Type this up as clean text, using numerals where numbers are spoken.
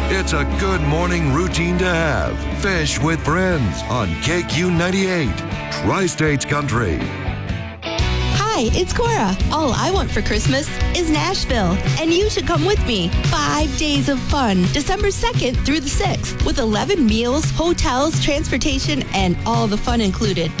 It's a good morning routine to have. Fish with Friends on KQ98, Tri-States Country. Hi, it's Cora. All I want for Christmas is Nashville, and you should come with me. 5 days of fun, December 2nd through the 6th, with 11 meals, hotels, transportation, and all the fun included.